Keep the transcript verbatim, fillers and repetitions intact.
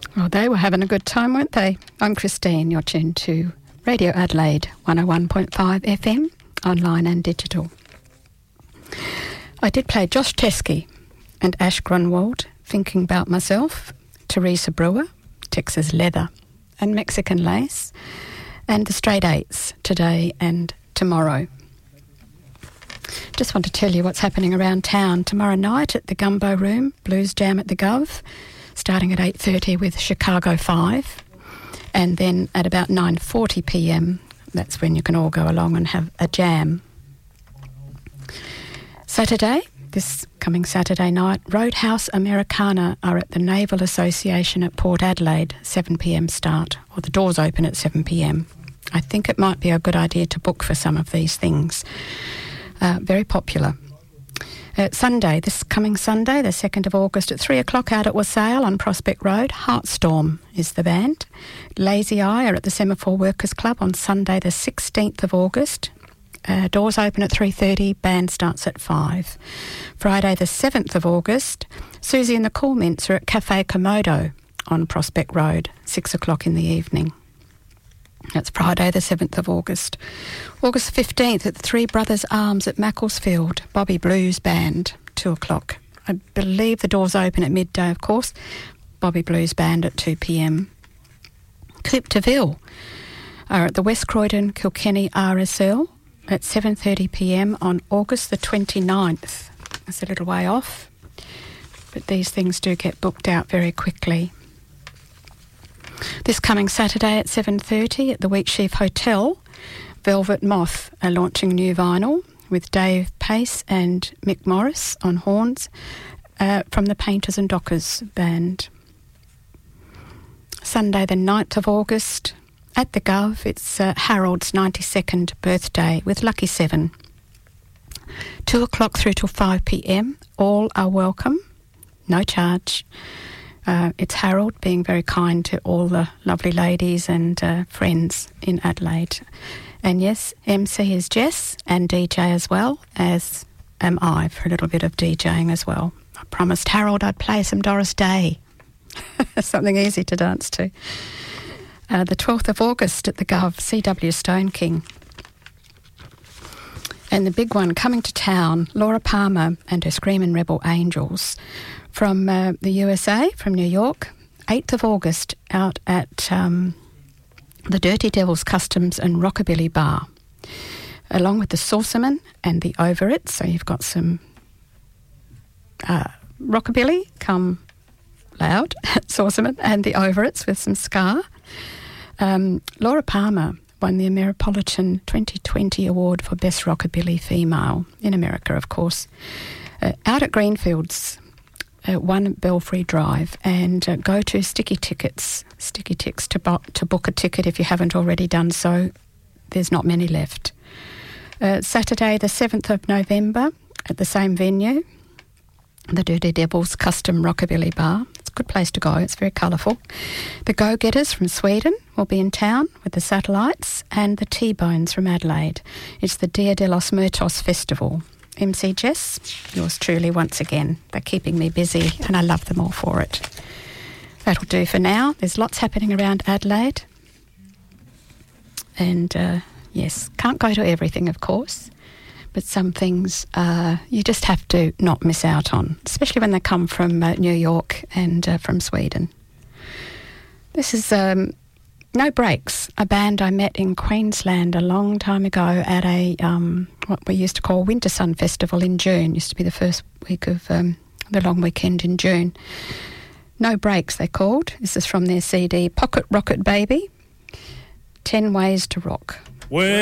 Well, they were having a good time, weren't they? I'm Christine. You're tuned to Radio Adelaide one oh one point five F M, online and digital. I did play Josh Teskey and Ash Grunwald, Thinking About Myself, Teresa Brewer, Texas Leather, and Mexican Lace, and the Straight Eights, Today and Tomorrow. Just want to tell you what's happening around town. Tomorrow night at the Gumbo Room, Blues Jam at the Gov, starting at eight thirty with Chicago five, and then at about nine forty p m, that's when you can all go along and have a jam. Saturday, this coming Saturday night, Roadhouse Americana are at the Naval Association at Port Adelaide, seven p m start, or the doors open at seven p m. I think it might be a good idea to book for some of these things. Uh, very popular. Uh, Sunday, this coming Sunday, the second of August at three o'clock out at Wassail on Prospect Road, Heartstorm is the band. Lazy Eye are at the Semaphore Workers Club on Sunday the sixteenth of August. Uh, doors open at three thirty, band starts at five. Friday the seventh of August, Susie and the Cool Mints are at Cafe Komodo on Prospect Road, six o'clock in the evening. That's Friday the seventh of August. August fifteenth at the Three Brothers Arms at Macclesfield, Bobby Blues Band, two o'clock. I believe the doors open at midday, of course. Bobby Blues Band at two p m. Clip to Ville are at the West Croydon Kilkenny R S L at seven thirty p m on August the twenty-ninth. That's a little way off, but these things do get booked out very quickly. This coming Saturday at seven thirty at the Wheatsheaf Hotel, Velvet Moth are launching new vinyl with Dave Pace and Mick Morris on horns uh, from the Painters and Dockers band. Sunday the ninth of August at the Gov, it's uh, Harold's ninety-second birthday with Lucky Seven. two o'clock through till five p m, all are welcome, no charge. Uh, it's Harold being very kind to all the lovely ladies and uh, friends in Adelaide. And yes, M C is Jess and D J as well, as am I for a little bit of DJing as well. I promised Harold I'd play some Doris Day. Something easy to dance to. Uh, the twelfth of August at the Gov, C W Stone King. And the big one coming to town, Laura Palmer and her Screamin' Rebel Angels. From uh, the U S A, from New York, eighth of August out at um, the Dirty Devils Customs and Rockabilly Bar, along with the Saucermen and the Over It. So you've got some uh, rockabilly, come loud, Saucermen, and the Over It's with some ska. Um, Laura Palmer won the Ameripolitan twenty twenty Award for Best Rockabilly Female, in America, of course. Uh, out at Greenfields, Uh, one Belfry Drive, and uh, go to Sticky Tickets, Sticky Ticks to, bo- to book a ticket if you haven't already done so. There's not many left. Uh, Saturday the seventh of November at the same venue, the Dirty Devils Custom Rockabilly Bar. It's a good place to go, it's very colourful. The Go-Getters from Sweden will be in town with the Satellites, and the T-Bones from Adelaide. It's the Dia de los Muertos Festival. M C Jess, yours truly once again. They're keeping me busy and I love them all for it. That'll do for now. There's lots happening around Adelaide. And uh, yes, can't go to everything, of course, but some things uh, you just have to not miss out on, especially when they come from uh, New York and uh, from Sweden. This is um, No Breaks, a band I met in Queensland a long time ago at a um, what we used to call Winter Sun Festival in June. Used to be the first week of um, the long weekend in June. No Breaks, they're called. This is from their C D Pocket Rocket Baby, Ten Ways to Rock. When